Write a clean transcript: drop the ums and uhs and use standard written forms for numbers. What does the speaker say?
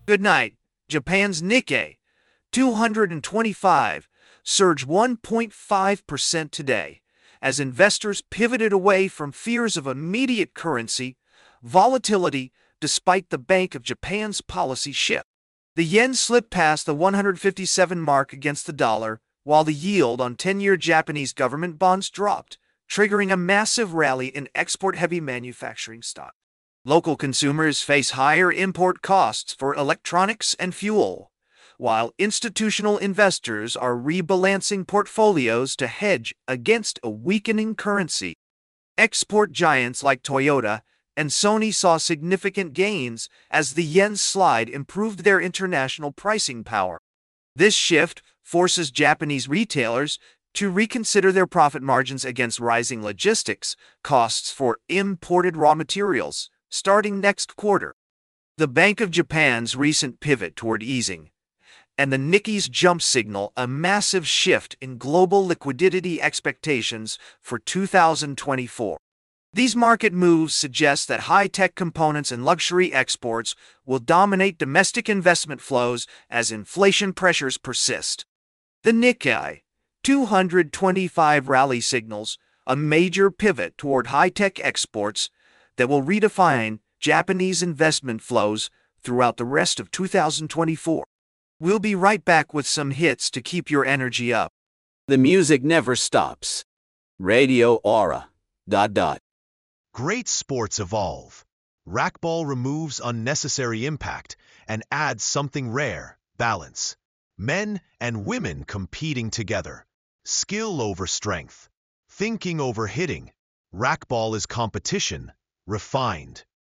Good night. Japan's Nikkei 225 surged 1.5% today as investors pivoted away from fears of immediate currency volatility despite the Bank of Japan's policy shift. The yen slipped past the 157 mark against the dollar, while the yield on 10-year Japanese government bonds dropped, triggering a massive rally in export-heavy manufacturing stock. Local consumers face higher import costs for electronics and fuel, while institutional investors are rebalancing portfolios to hedge against a weakening currency. Export giants like Toyota and Sony saw significant gains as the yen's slide improved their international pricing power. This shift forces Japanese retailers to reconsider their profit margins against rising logistics costs for imported raw materials starting next quarter. The Bank of Japan's recent pivot toward easing and the Nikkei's jump signal a massive shift in global liquidity expectations for 2024. These market moves suggest that high-tech components and luxury exports will dominate domestic investment flows as inflation pressures persist. The Nikkei 225 rally signals a major pivot toward high-tech exports that will redefine Japanese investment flows throughout the rest of 2024. We'll be right back with some hits to keep your energy up. The music never stops. Radio Aura. ... Great sports evolve. Racquetball removes unnecessary impact and adds something rare, balance. Men and women competing together. Skill over strength. Thinking over hitting. Racquetball is competition, refined.